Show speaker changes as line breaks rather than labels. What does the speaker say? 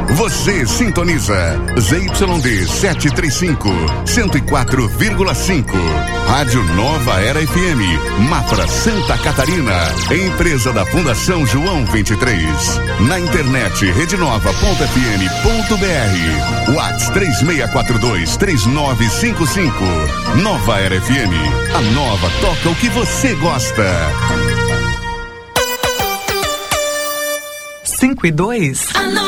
Você sintoniza ZYD 735, 104,5. Rádio Nova Era FM, Mafra, Santa Catarina. Empresa da Fundação João 23. Na internet redenova.fm.br. WhatsApp 3642-3955. Nova Era FM. A nova toca o que você gosta.
5 e 2.